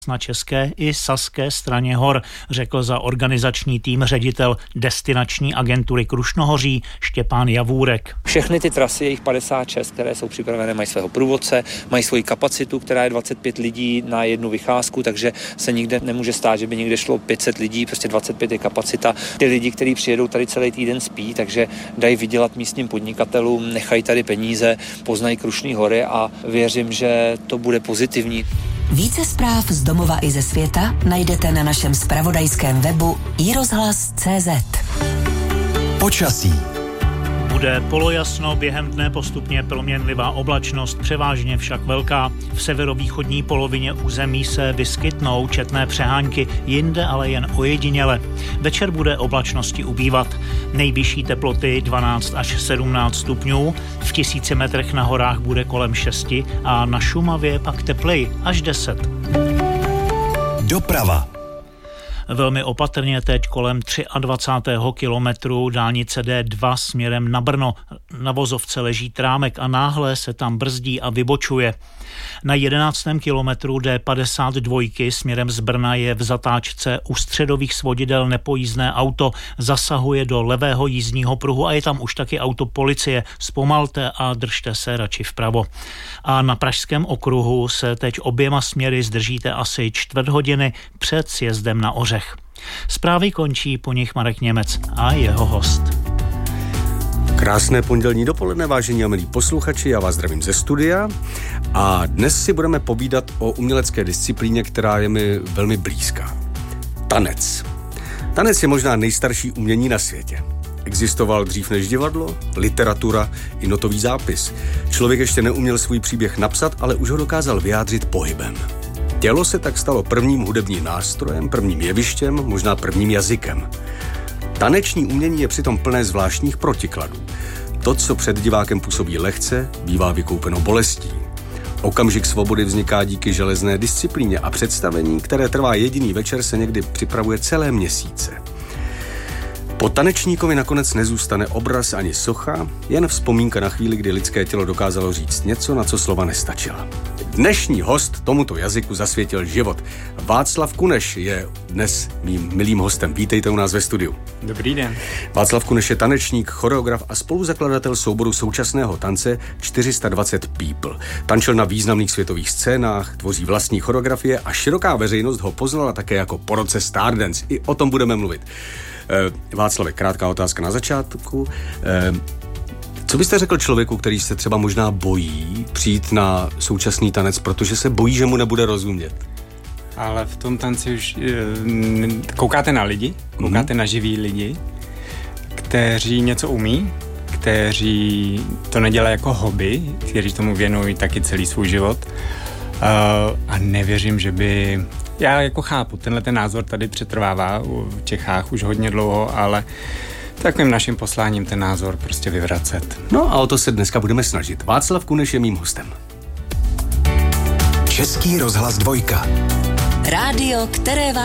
na české i saské straně hor, řekl za organizační tým ředitel destinační agentury Krušnohoří Štěpán Javůrek. Všechny ty trasy, jejich 56, které jsou připravené, mají svého průvodce, mají svoji kapacitu, která je 25 lidí na jednu vycházku, takže se nikde nemůže stát, že by někde šlo 500 lidí, prostě 25 je kapacita. Ty lidi, kteří přijedou tady celý týden spí, takže dají vydělat místním podnikatelům, nechají tady peníze, poznají Krušné hory a věřím, že to bude pozitivní. Více zpráv z domova i ze světa najdete na našem zpravodajském webu iRozhlas.cz. Počasí. Bude polojasno, během dne postupně proměnlivá oblačnost, převážně však velká. V severovýchodní polovině území se vyskytnou četné přehánky, jinde ale jen ojediněle. Večer bude oblačnosti ubývat. Nejvyšší teploty 12 až 17 stupňů, v 1000 metrech na horách bude kolem 6 a na Šumavě pak tepleji až 10. Doprava. Velmi opatrně teď kolem 23. kilometru dálnice D2 směrem na Brno. Na vozovce leží trámek a náhle se tam brzdí a vybočuje. Na 11. kilometru D52 směrem z Brna je v zatáčce u středových svodidel nepojízdné auto, zasahuje do levého jízdního pruhu a je tam už taky auto policie. Zpomalte a držte se radši vpravo. A na Pražském okruhu se teď oběma směry zdržíte asi čtvrt hodiny před sjezdem na Ořech. Zprávy končí, po nich Marek Němec a jeho host. Krásné pondělní dopoledne, vážení a milí posluchači, já vás zdravím ze studia a dnes si budeme povídat o umělecké disciplíně, která je mi velmi blízká. Tanec. Tanec je možná nejstarší umění na světě. Existoval dřív než divadlo, literatura i notový zápis. Člověk ještě neuměl svůj příběh napsat, ale už ho dokázal vyjádřit pohybem. Tělo se tak stalo prvním hudebním nástrojem, prvním jevištěm, možná prvním jazykem. Taneční umění je přitom plné zvláštních protikladů. To, co před divákem působí lehce, bývá vykoupeno bolestí. Okamžik svobody vzniká díky železné disciplíně a představení, které trvá jediný večer, se někdy připravuje celé měsíce. Po tanečníkovi nakonec nezůstane obraz ani socha, jen vzpomínka na chvíli, kdy lidské tělo dokázalo říct něco, na co slova nestačila. Dnešní host tomuto jazyku zasvětil život. Václav Kuneš je dnes mým milým hostem. Vítejte u nás ve studiu. Dobrý den. Václav Kuneš je tanečník, choreograf a spoluzakladatel souboru současného tance 420 People. Tančil na významných světových scénách, tvoří vlastní choreografie a široká veřejnost ho poznala také jako po roce Stardance. I o tom budeme mluvit. Václave, krátká otázka na začátku. Co byste řekl člověku, který se třeba možná bojí přijít na současný tanec, protože se bojí, že mu nebude rozumět? Ale v tom tanci už koukáte na lidi, koukáte na živý lidi, kteří něco umí, kteří to nedělají jako hobby, kteří tomu věnují taky celý svůj život. A nevěřím, že by... Já jako chápu, tenhle ten názor tady přetrvává v Čechách už hodně dlouho, ale takovým naším posláním ten názor prostě vyvracet. No a o to se dneska budeme snažit. Václav Kuneš je mým hostem. Český rozhlas 2. Rádio, které